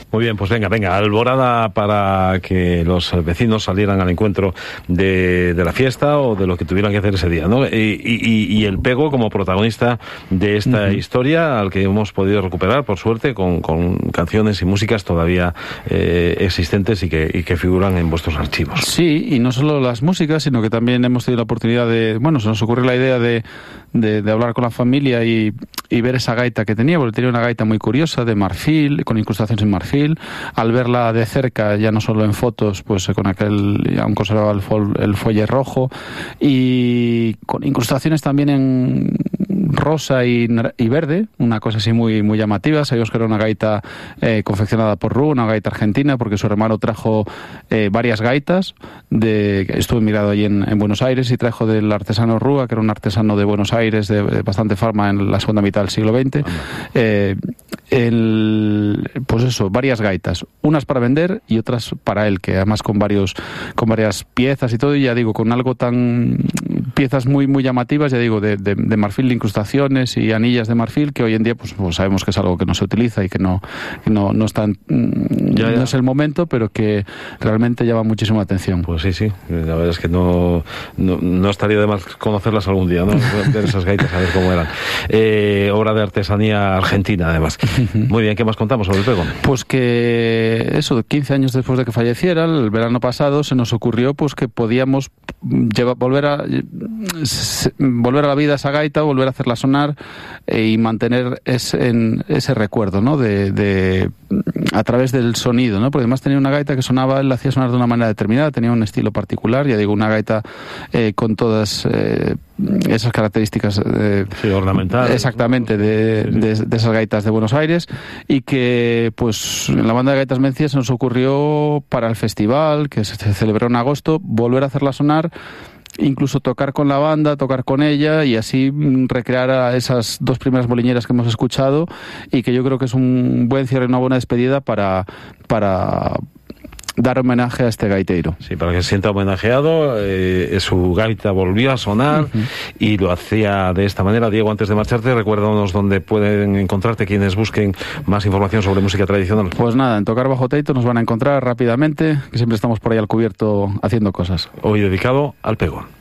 Muy bien, pues venga, alborada para que los vecinos salieran al encuentro de la fiesta o de lo que tuvieran que hacer ese día, ¿no? Y el Pego como protagonista de esta historia, al que hemos podido recuperar, por suerte, con canciones y músicas todavía existentes y que figuran en vuestros archivos. Sí, y no solo las músicas, sino que también hemos tenido la oportunidad se nos ocurrió la idea de hablar con la familia y ver esa gaita que tenía, porque tenía una gaita muy curiosa de marfil, con incrustaciones en marfil. Al verla de cerca, ya no solo en fotos, pues con aún conservaba el fuelle rojo, y con incrustaciones también en rosa y verde, una cosa así muy, muy llamativa. Sabíamos que era una gaita confeccionada por Ru, una gaita argentina, porque su hermano trajo varias gaitas, estuve mirado allí en Buenos Aires, y trajo del artesano Rúa, que era un artesano de Buenos Aires de bastante fama en la segunda mitad del siglo XX. Pues eso, varias gaitas, unas para vender y otras para él, que además con varias piezas y todo, y ya digo, con algo piezas muy, muy llamativas, ya digo, de marfil, de incrustaciones y anillas de marfil, que hoy en día pues sabemos que es algo que no se utiliza y que no es el momento, pero que realmente llama muchísima atención. Pues sí, la verdad es que no estaría de más conocerlas algún día, ¿no? Ver esas gaitas, a ver cómo eran. Obra de artesanía argentina, además. Muy bien, ¿qué más contamos sobre el Pego? Pues que 15 años después de que falleciera, el verano pasado, se nos ocurrió pues que podíamos volver a la vida esa gaita, volver a hacerla sonar y mantener ese recuerdo, ¿no? A través del sonido, ¿no? Porque además tenía una gaita que sonaba, él la hacía sonar de una manera determinada, tenía un estilo particular, ya digo, una gaita con todas esas características ornamentales, exactamente, de esas gaitas de Buenos Aires, y que pues en la banda de Gaitas Mencías se nos ocurrió, para el festival que se celebró en agosto, volver a hacerla sonar, incluso tocar con la banda, tocar con ella, y así recrear a esas dos primeras molineras que hemos escuchado, y que yo creo que es un buen cierre, una buena despedida para dar homenaje a este gaiteiro. Sí, para que se sienta homenajeado. Su gaita volvió a sonar y lo hacía de esta manera. Diego, antes de marcharte, recuérdanos dónde pueden encontrarte quienes busquen más información sobre música tradicional. Pues nada, en Tocar Bajo Teito nos van a encontrar rápidamente, que siempre estamos por ahí al cubierto haciendo cosas. Hoy dedicado al Pego.